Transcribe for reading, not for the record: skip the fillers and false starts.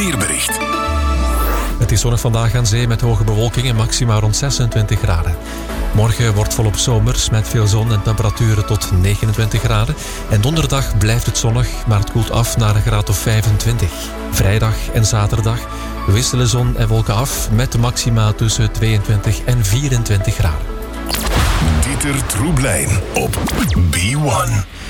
Weerbericht. Het is zonnig vandaag aan zee met hoge bewolking en maxima rond 26 graden. Morgen wordt volop zomers met veel zon en temperaturen tot 29 graden. En donderdag blijft het zonnig, maar het koelt af naar een graad of 25. Vrijdag en zaterdag wisselen zon en wolken af met de maxima tussen 22 en 24 graden. Dieter Troeblein op B1.